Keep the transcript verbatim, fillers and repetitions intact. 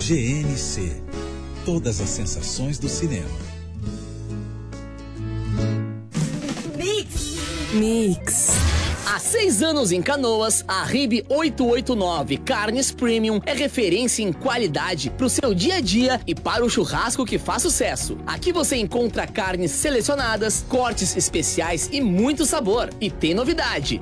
G N C. Todas as sensações do cinema. Mix. Mix. Há seis anos em Canoas, a R I B oitocentos e oitenta e nove Carnes Premium é referência em qualidade para o seu dia a dia e para o churrasco que faz sucesso. Aqui você encontra carnes selecionadas, cortes especiais e muito sabor. E tem novidade,